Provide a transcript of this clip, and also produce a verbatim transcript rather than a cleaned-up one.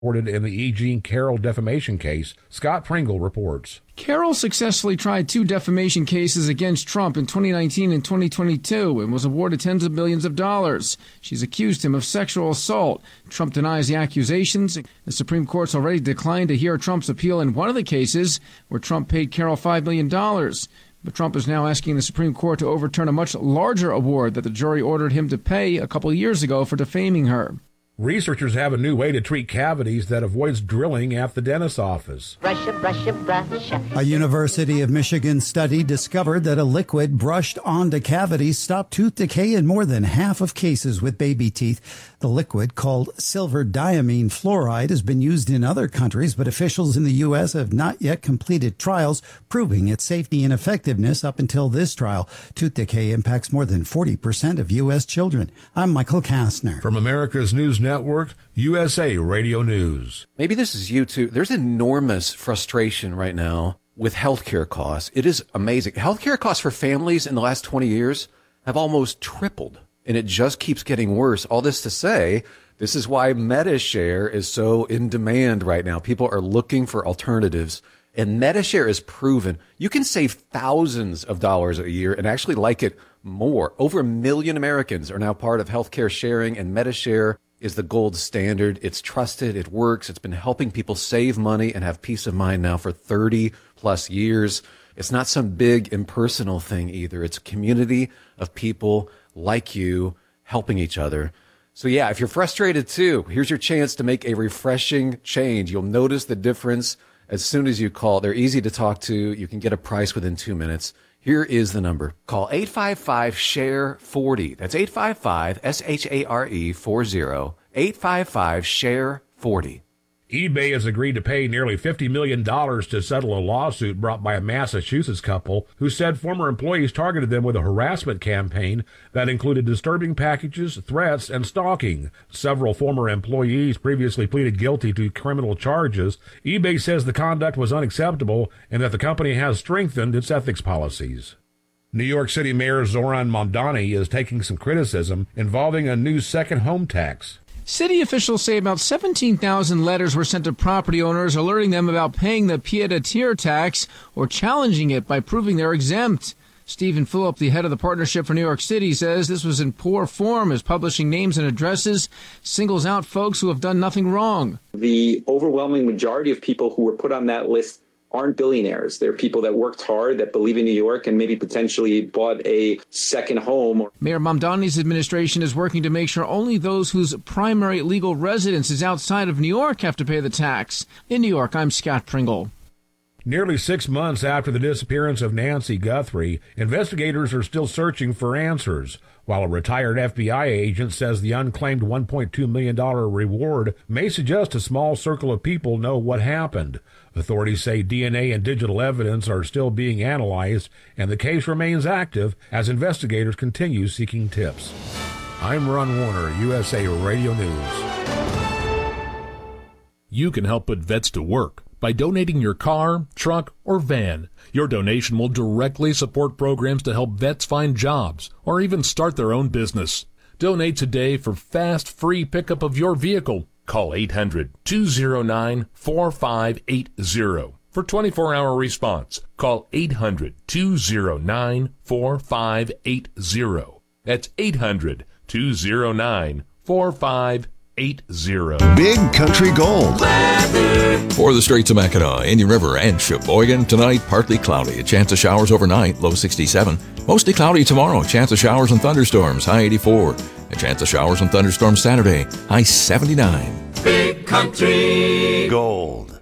reported in the E. Jean Carroll defamation case. Scott Pringle reports. Carroll successfully tried two defamation cases against Trump in twenty nineteen and twenty twenty-two and was awarded tens of millions of dollars. She's accused him of sexual assault. Trump denies the accusations. The Supreme Court's already declined to hear Trump's appeal in one of the cases where Trump paid Carroll five million dollars. But Trump is now asking the Supreme Court to overturn a much larger award that the jury ordered him to pay a couple of years ago for defaming her. Researchers have a new way to treat cavities that avoids drilling at the dentist's office. Brush a brush a brush. A University of Michigan study discovered that a liquid brushed onto cavities stopped tooth decay in more than half of cases with baby teeth. The liquid, called silver diamine fluoride, has been used in other countries, but officials in the U S have not yet completed trials proving its safety and effectiveness up until this trial. Tooth decay impacts more than forty percent of U S children. I'm Michael Kastner. From America's News Network, U S A Radio News. Maybe this is you too. There's enormous frustration right now with healthcare costs. It is amazing. Healthcare costs for families in the last twenty years have almost tripled, and it just keeps getting worse. All this to say, this is why MediShare is so in demand right now. People are looking for alternatives, and MediShare is proven. You can save thousands of dollars a year and actually like it more. Over a million Americans are now part of healthcare sharing, and MediShare is the gold standard. It's trusted. It works. It's been helping people save money and have peace of mind now for thirty plus years. It's not some big impersonal thing either. It's a community of people like you helping each other. So yeah, if you're frustrated too, here's your chance to make a refreshing change. You'll notice the difference as soon as you call. They're easy to talk to. You can get a price within two minutes. Here is the number. Call eight five five, S H A R E, forty. That's eight five five, S H A R E, forty. eight five five, S H A R E, forty. eBay has agreed to pay nearly fifty million dollars to settle a lawsuit brought by a Massachusetts couple who said former employees targeted them with a harassment campaign that included disturbing packages, threats, and stalking. Several former employees previously pleaded guilty to criminal charges. eBay says the conduct was unacceptable and that the company has strengthened its ethics policies. New York City Mayor Zoran Mondani is taking some criticism involving a new second home tax. City officials say about seventeen thousand letters were sent to property owners alerting them about paying the pied-à-terre tax or challenging it by proving they're exempt. Stephen Phillip, the head of the Partnership for New York City, says this was in poor form as publishing names and addresses singles out folks who have done nothing wrong. The overwhelming majority of people who were put on that list aren't billionaires. They're people that worked hard, that believe in New York, and maybe potentially bought a second home. Mayor Mamdani's administration is working to make sure only those whose primary legal residence is outside of New York have to pay the tax. In New York, I'm Scott Pringle. Nearly six months after the disappearance of Nancy Guthrie, investigators are still searching for answers, while a retired F B I agent says the unclaimed one point two million dollars reward may suggest a small circle of people know what happened. Authorities say D N A and digital evidence are still being analyzed, and the case remains active as investigators continue seeking tips. I'm Ron Warner, U S A Radio News. You can help put vets to work by donating your car, truck, or van. Your donation will directly support programs to help vets find jobs or even start their own business. Donate today for fast, free pickup of your vehicle. Call eight hundred, two oh nine, four five eight oh. For twenty-four hour response, call eight hundred, two oh nine, four five eight oh. That's eight hundred, two oh nine, four five eight oh. Big Country Gold. For the Straits of Mackinac, Indian River, and Sheboygan, tonight partly cloudy. A chance of showers overnight, low sixty-seven. Mostly cloudy tomorrow. A chance of showers and thunderstorms, high eighty-four. A chance of showers and thunderstorms Saturday, high seventy-nine. Big Country Gold.